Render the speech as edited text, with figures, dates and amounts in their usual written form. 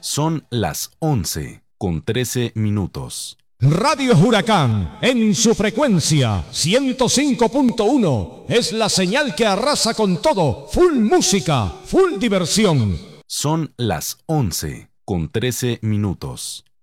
Son las 11:13. Radio Huracán, en su frecuencia 105.1, es la señal que arrasa con todo. Full música, full diversión. Son las 11:13.